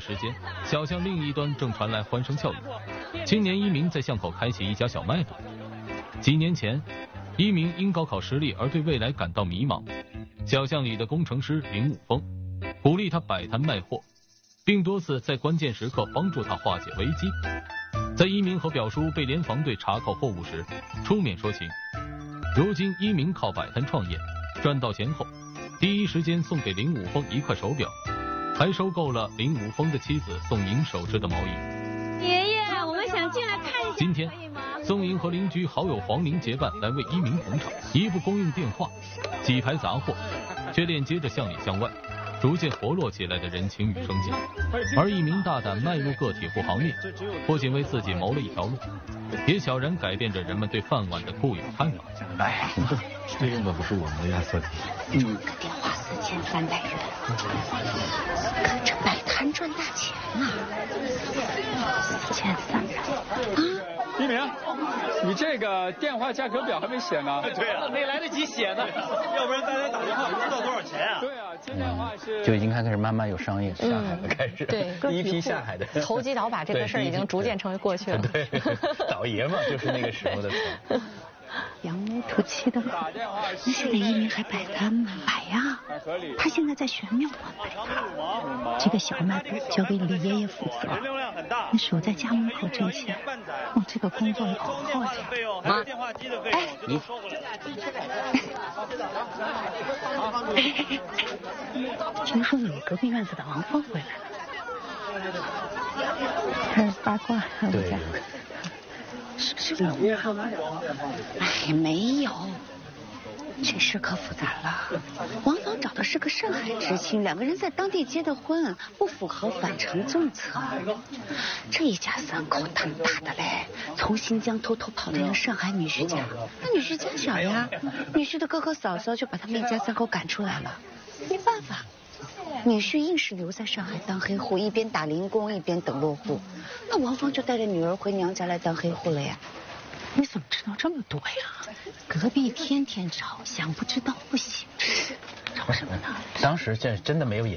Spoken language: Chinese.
时间，小巷另一端正传来欢声笑语。青年一鸣在巷口开起一家小卖部。几年前，一鸣因高考失利而对未来感到迷茫。小巷里的工程师林武峰鼓励他摆摊卖货，并多次在关键时刻帮助他化解危机。在一鸣和表叔被联防队查扣货物时，出面说情。如今一鸣靠摆摊创业，赚到钱后，第一时间送给林武峰一块手表，还收购了林武峰的妻子宋莹手织的毛衣。 爷爷，我们想进来看一下。 今天，宋莹和邻居好友黄玲结伴来为一鸣捧场。一部公用电话，几排杂货，却链接着巷里巷外逐渐活络起来的人情与生计。而一鸣大胆迈入个体户行列，不仅为自己谋了一条路，也悄然改变着人们对饭碗的固有看法。 哎，这根本不是我们的压缩机。 一个电话4300元，可这摆摊赚大钱啊！4300啊！ 一鸣，你这个电话价格表还没写呢。 对啊，没来得及写呢，要不然大家打电话不知道多少钱啊。 对啊，接电话是就已经开始慢慢有商业下海了，开始对， 第一批下海的投机倒把这个事儿已经逐渐成为过去了。 对，倒爷嘛，就是那个时候的词。 扬眉吐气的很。那现在一鸣还摆摊吗？摆呀！他现在在玄妙馆摆摊，这个小卖部交给李爷爷负责。那守在家门口挣钱，这个工作好好呀！ 妈， 哎，你。听说你隔壁院子的王峰回来了，开始八卦了。 对。 是老岳号吗？哎，没有，这事可复杂了。王芳找的是个上海知青，两个人在当地结的婚，不符合返城政策。这一家三口胆大的嘞，从新疆偷偷跑到了上海女婿家。那女婿家小呀，女婿的哥哥嫂嫂就把他们一家三口赶出来了，没办法。女婿硬是留在上海当黑户，一边打零工一边等落户。那王芳就带着女儿回娘家来当黑户了呀。你怎么知道这么多呀？隔壁天天吵，想不知道不行。 吵什么呢？当时这真的没有